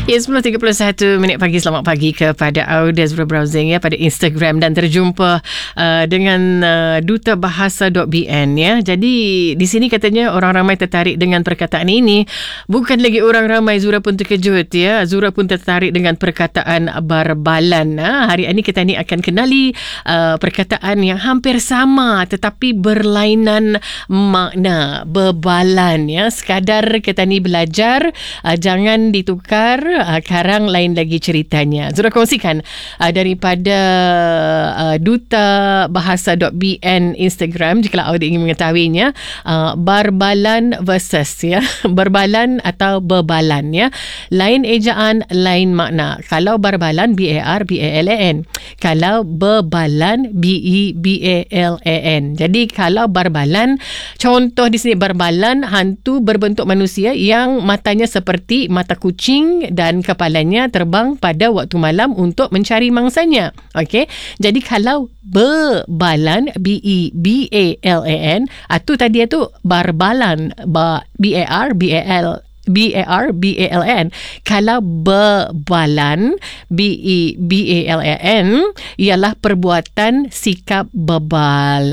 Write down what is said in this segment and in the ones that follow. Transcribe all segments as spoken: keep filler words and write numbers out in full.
Ya, sepuluh tiga puluh satu minit pagi. Selamat pagi kepada Audience Browsing ya pada Instagram dan terjumpa uh, dengan uh, duta bahasa dot b n ya. Jadi di sini katanya orang ramai tertarik dengan perkataan ini. Bukan lagi orang ramai, Zura pun terkejut ya. Zura pun tertarik dengan perkataan barbalan. Ha, hari ini kita ni akan kenali uh, perkataan yang hampir sama tetapi berlainan makna. Bebalan ya. Sekadar kita ni belajar, uh, jangan ditukar. Uh, sekarang lain lagi ceritanya. Zura kongsikan uh, daripada uh, duta bahasa dot b n Instagram jika awak ingin mengetahuinya. Uh, barbalan versus ya. Barbalan atau bebalan ya. Lain ejaan, lain makna. Kalau barbalan B A R B A L A N. Kalau bebalan B E B A L A N. Jadi kalau barbalan, contoh di sini barbalan hantu berbentuk manusia yang matanya seperti mata kucing dan kepalanya terbang pada waktu malam untuk mencari mangsanya. Okey. Jadi kalau bebalan B E B A L A N, itu tadi itu barbalan B A R B A L B A R B A L A N. Kalau bebalan B E B A L A N ialah perbuatan sikap bebal.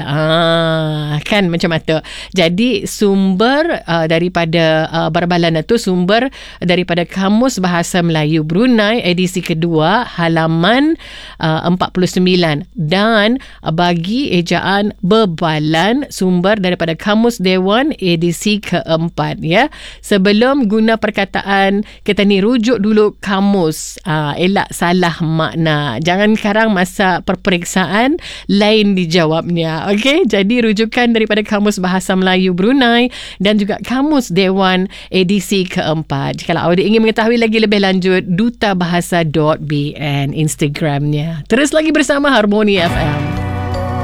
Ah, kan macam itu. Jadi sumber uh, daripada uh, barbalan itu sumber daripada Kamus Bahasa Melayu Brunei edisi kedua halaman uh, empat puluh sembilan, dan uh, bagi ejaan bebalan sumber daripada Kamus Dewan edisi keempat ya. Sebelum guna perkataan, kita ni rujuk dulu kamus. Uh, elak salah makna. Jangan sekarang masa perperiksaan lain dijawabnya. Okey, jadi rujukan daripada Kamus Bahasa Melayu Brunei dan juga Kamus Dewan edisi keempat. Jika awak ingin mengetahui lagi lebih lanjut, duta bahasa dot b n Instagramnya. Terus lagi bersama Harmoni F M.